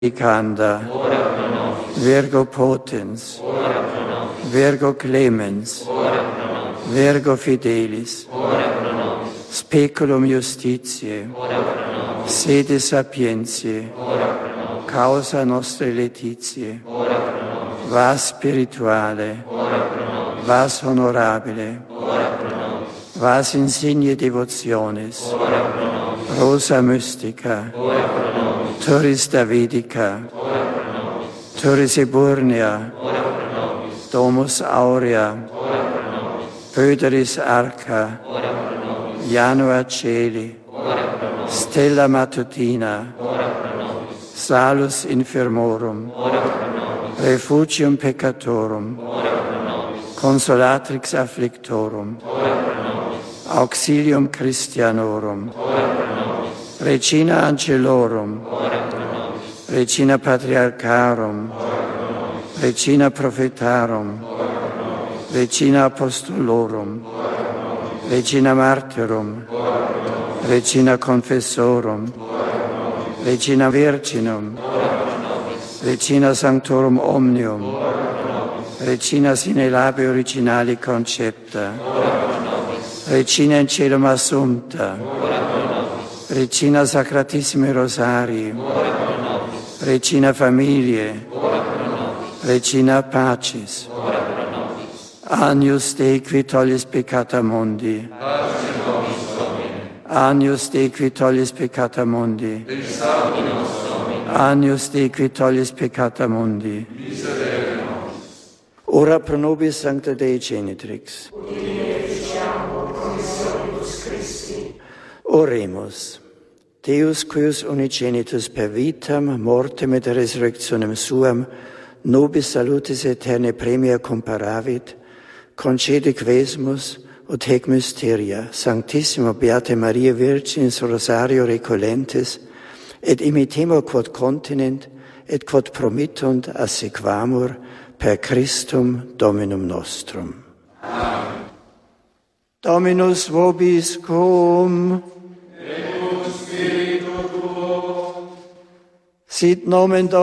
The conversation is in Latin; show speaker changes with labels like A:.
A: Vicanda, Virgo Potens, Virgo Clemens, Virgo Fidelis, Speculum Justitiae, Sede Sapientiae, Causa Nostre Laetitiae, Vas Spirituale, Vas Honorabile, Vas Insigne Devotionis, Rosa Mystica, Turris Davidica, Turris Eburnea, Domus Aurea, Pöderis Arca, Janua Celi, Stella Matutina, Salus Infirmorum, Refugium Peccatorum, Consolatrix Afflictorum, Auxilium Christianorum, Regina Angelorum, Regina Patriarcharum, Regina Prophetarum, Regina Apostolorum, Regina Martyrum, Regina Confessorum, Regina Virginum, Regina Sanctorum Omnium, Regina sine labe originali concepta, Regina in celum assumpta, Regina Sacratissimi Rosarii, Regina Familiae, Regina Pacis, Agnus Dei qui tollis peccata mundi, Agnus Dei qui tollis peccata mundi, Agnus Dei qui tollis peccata mundi, ora pro nobis Sancta Dei Genitrix, oremus. Deus cuius unigenitus per vitam, mortem et resurrectionem suam, nobis salutis aeternae premia comparavit, concede quesumus ut hec mysteria, Sanctissima Beata Maria Virginis Rosario recolentes, et imitemur quod continent, et quod promittunt assequamur per Christum Dominum nostrum. Amen. Dominus vobiscum. Sit nomen Domini.